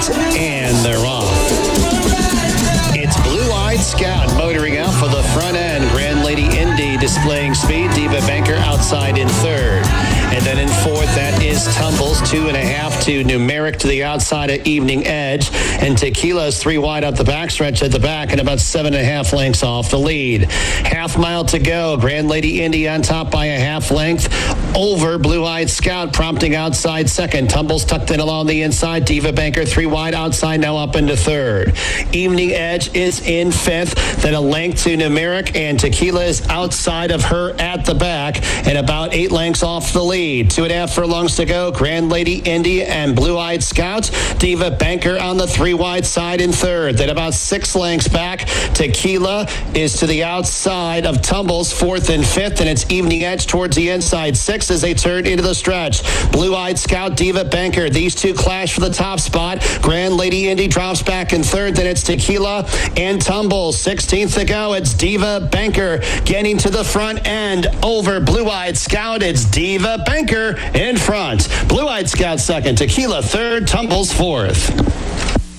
right, and they're off. It's Blue-Eyed Scout motoring out for the front end. Grand Lady Indy displaying speed. Diva Banker outside in third. And then in fourth, that is Tumbles, 2.5 to Numeric to the outside of Evening Edge. And Tequila's 3 wide up the backstretch at the back and about 7.5 lengths off the lead. Half mile to go. Grand Lady Indy on top by a half length over Blue-Eyed Scout, prompting outside second. Tumbles tucked in along the inside. Diva Banker 3 wide outside, now up into third. Evening Edge is in fifth. Then a length to Numeric, and Tequila is outside of her at the back and about 8 lengths off the lead. 2.5 furlongs to go. Grand Lady Indy and Blue-Eyed Scout. Diva Banker on the 3 wide side in third. Then about 6 lengths back. Tequila is to the outside of Tumbles, fourth and fifth, and it's Evening Edge towards the inside 6 as they turn into the stretch. Blue-Eyed Scout, Diva Banker. These two clash for the top spot. Grand Lady Indy drops back in third. Then it's Tequila and Tumbles. 16th to go. It's Diva Banker getting to the front end over Blue-Eyed Scout. It's Diva Banker in front. Blue-Eyed Scout second. Tequila third. Tumbles fourth.